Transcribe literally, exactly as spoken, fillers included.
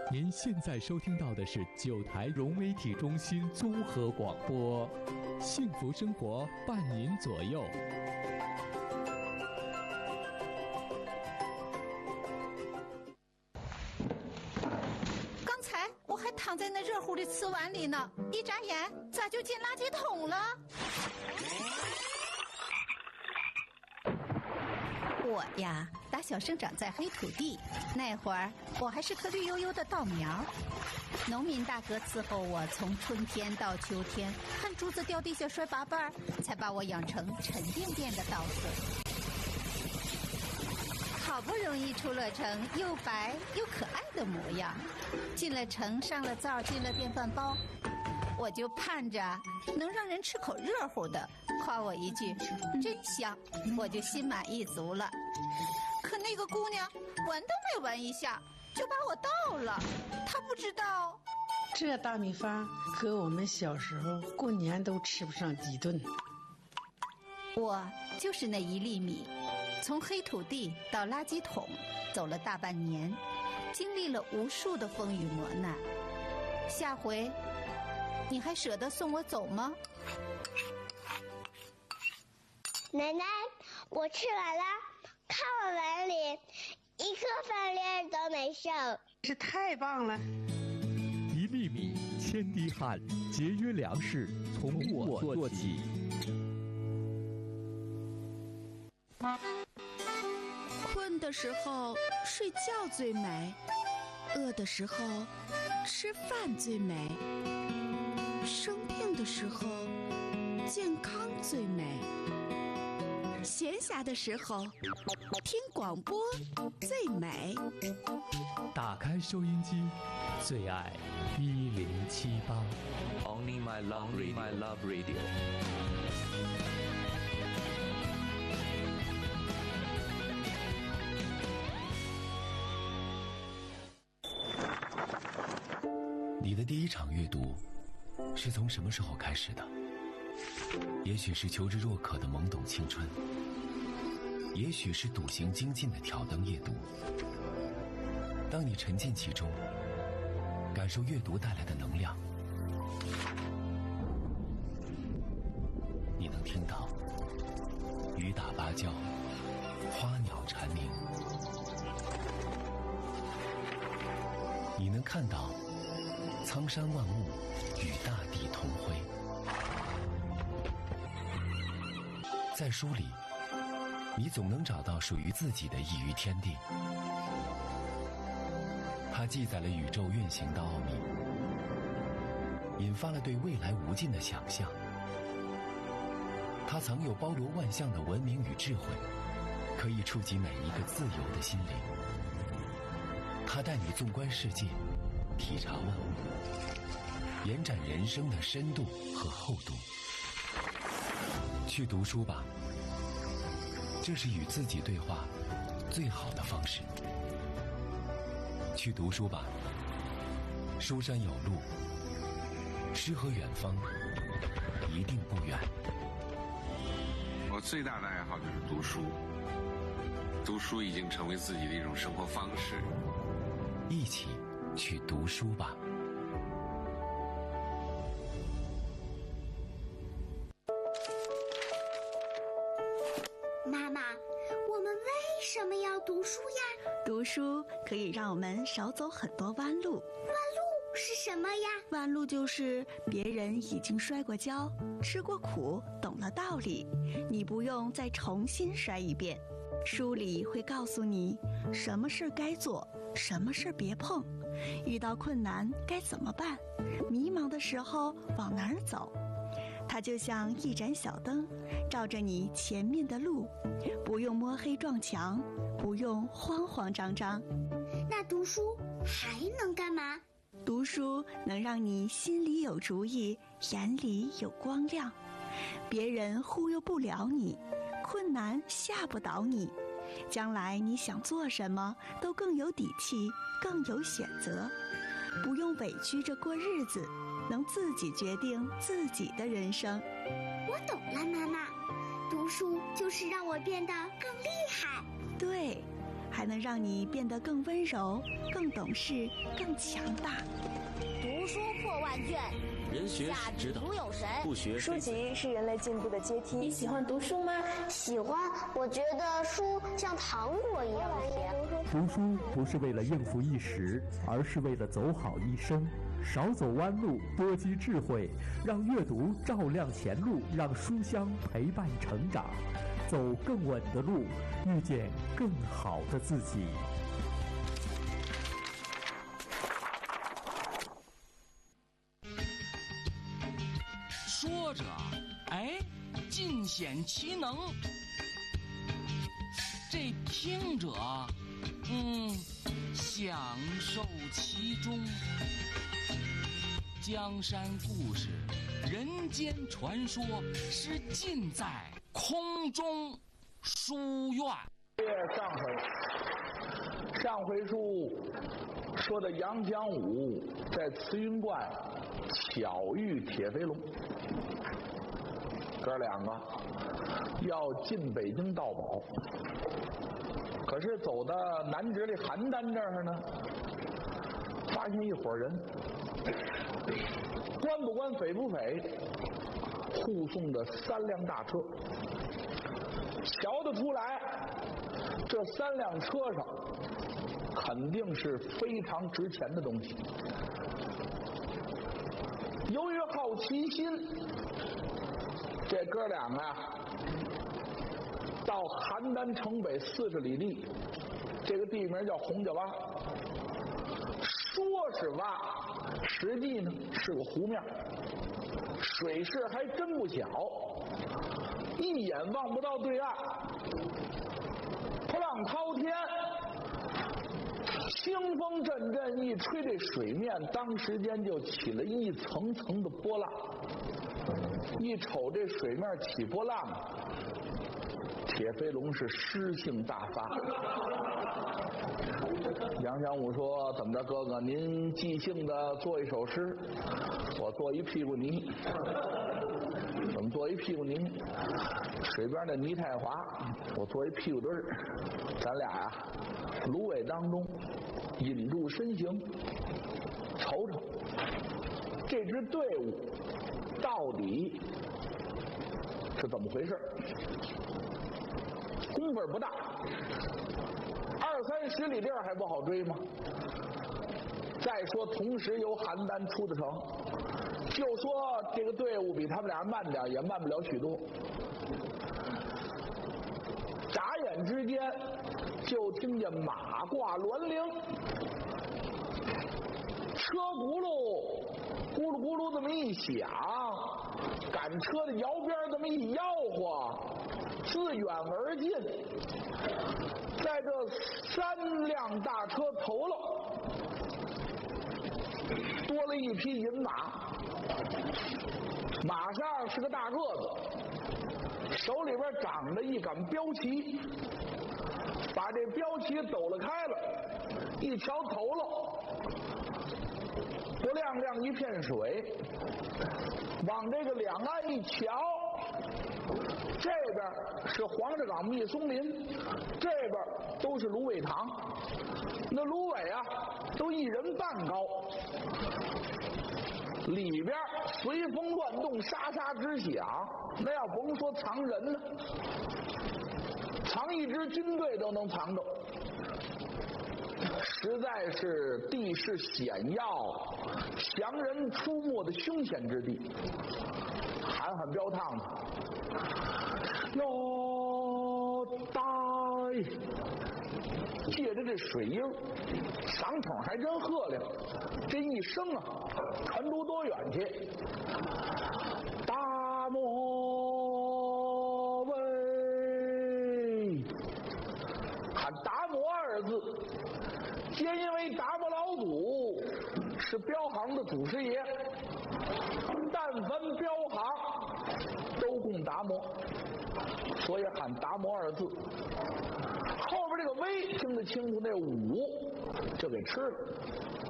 您现在收听到的是九台融媒体中心综合广播，幸福生活伴您左右。 刚才我还躺在那热乎的瓷碗里呢，一眨眼咋就进垃圾桶了？我呀，打小生长在黑土地，那会儿我还是颗绿油油的稻苗。农民大哥伺候我从春天到秋天，看竹子掉地下摔八瓣，才把我养成沉甸甸的稻穗。好不容易出了城，又白又可爱的模样，进了城，上了灶，进了电饭煲，我就盼着能让人吃口热乎的，夸我一句真香，我就心满意足了。可那个姑娘闻都没闻一下就把我倒了，她不知道这大米饭搁我们小时候过年都吃不上几顿。 我就是那一粒米，从黑土地到垃圾桶走了大半年，经历了无数的风雨磨难。下回你还舍得送我走吗？ 奶奶，我吃完了，看我碗里一颗饭粒都没剩， 这太棒了！ 一粒米，千滴汗，节约粮食，从我做起。 困的时候睡觉最美，饿的时候吃饭最美，生病的时候健康最美，闲暇的时候听广播最美。 打开收音机，最爱一零七八。 Only my love radio. My love radio. 你的第一场阅读是从什么时候开始的？也许是求知若渴的懵懂青春，也许是笃行精进的挑灯夜读。当你沉浸其中，感受阅读带来的能量，你能听到雨打芭蕉，花鸟蝉鸣，你能看到苍山万物与大地同辉。在书里，你总能找到属于自己的一隅天地。它记载了宇宙运行的奥秘，引发了对未来无尽的想象。它藏有包罗万象的文明与智慧，可以触及每一个自由的心灵。它带你纵观世界，体察万物，延展人生的深度和厚度。去读书吧，这是与自己对话最好的方式。去读书吧，书山有路，诗和远方一定不远。 我最大的爱好就是读书，读书已经成为自己的一种生活方式。 一起去读书吧。 妈妈，我们为什么要读书呀？ 读书可以让我们少走很多弯路。 弯路是什么呀？ 弯路就是别人已经摔过跤，吃过苦，懂了道理，你不用再重新摔一遍。书里会告诉你什么事该做，什么事别碰，遇到困难该怎么办，迷茫的时候往哪儿走。它就像一盏小灯，照着你前面的路，不用摸黑撞墙，不用慌慌张张。 那读书还能干嘛？ 读书能让你心里有主意，眼里有光亮，别人忽悠不了你，困难吓不倒你，将来你想做什么都更有底气，更有选择，不用委屈着过日子，能自己决定自己的人生。 我懂了，妈妈，读书就是让我变得更厉害。 对， 还能让你变得更温柔、更懂事、更强大。 读书破万卷， 人学下知道， 读有神。 不学书籍是人类进步的阶梯。 你喜欢读书吗？ 喜欢，我觉得书像糖果一样甜。 读书不是为了应付一时，而是为了走好一生。少走弯路，多积智慧，让阅读照亮前路，让书香陪伴成长，走更稳的路，遇见更好的自己。 说着，哎，尽显其能；这听者，嗯，享受其中。江山故事，人间传说，是尽在空中书院。 上回，上回书说的杨江武在慈云观巧遇铁飞龙，哥两个要进北京盗宝，可是走到南直的邯郸这儿呢，发现一伙人。官不官，匪不匪，护送着三辆大车，瞧得出来，这三辆车上肯定是非常值钱的东西。由于好奇心，这哥俩啊，到邯郸城北四十里地，这个地名叫洪家洼，说是洼。实际呢是个湖面，水势还真不小，一眼望不到对岸，波浪滔天，清风阵阵一吹，这水面当时间就起了一层层的波浪。一瞅这水面起波浪，铁飞龙是诗性大发。杨江武说：“怎么着，哥哥，您即兴的做一首诗，我做一屁股泥。怎么做一屁股泥？水边的泥太滑，我做一屁股墩儿。咱俩呀、啊，芦苇当中引住身形，瞅瞅这支队伍到底是怎么回事？功夫不大。”二三十里地儿还不好追吗？再说同时由邯郸出的城，就说这个队伍比他们俩慢点，也慢不了许多。眨眼之间，就听见马挂銮铃，车轱辘咕噜咕噜这么一响，赶车的摇边这么一吆喝，自远而近。在这三辆大车头了，多了一匹银马，马上是个大个子，手里边长着一杆标旗，把这标旗抖了开了，一瞧头了，不亮亮一片水，往这个两岸一瞧，这边是黄石岗密松林，这边都是芦苇塘，那芦苇啊都一人半高，里边随风乱动，沙沙直响，那要甭说藏人呢，藏一支军队都能藏着，实在是地势险要，强人出没的凶险之地。喊喊标趟子，哟呆，借着这水音，嗓筒还真喝亮，这一声啊传出多远去？大魔威，喊达摩二字，皆因为达摩老祖是镖行的祖师爷，但凡镖行都供达摩，所以喊达摩二字。后边这个威听得清楚，那武就给吃了。